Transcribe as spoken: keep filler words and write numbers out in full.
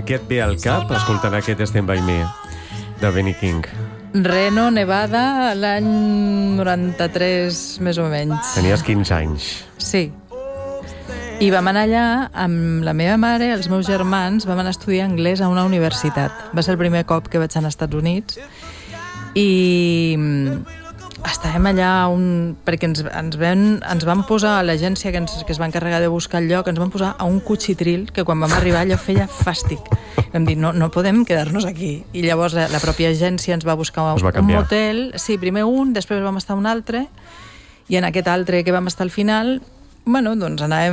què et ve al cap escoltant aquest Stand By Me de Benny King? Reno, Nevada, l'any noranta-tres, més o menys. Tenies quinze anys. Sí. I vam anar allà amb la meva mare, els meus germans, vam anar a estudiar anglès a una universitat. Va ser el primer cop que vaig anar als Estats Units. I estàvem allà un... perquè ens, ens, ven, ens van posar a l'agència que, ens, que es va encarregar de buscar el lloc, ens van posar a un cuchitril que quan vam arribar allò feia fàstic. Vam dir, no, no podem quedar-nos aquí. I llavors la, la pròpia agència ens va buscar va un motel. Sí, primer un, després vam estar un altre, i en aquest altre que vam estar al final, bueno, doncs anàvem